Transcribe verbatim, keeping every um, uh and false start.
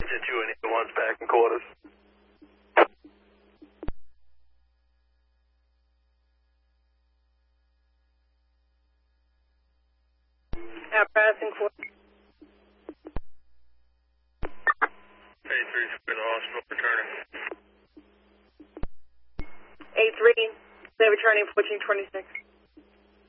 Get you and the ones back in quarters. Apparatus in quarters. A three for the hospital returning. A three, they're returning fourteen twenty-six.